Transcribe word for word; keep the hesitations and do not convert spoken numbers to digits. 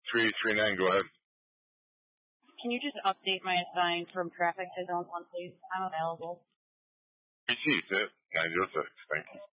three three nine, go ahead. Can you just update my assign from traffic to zone one, please? I'm available. Received it. nine zero six. Thank you.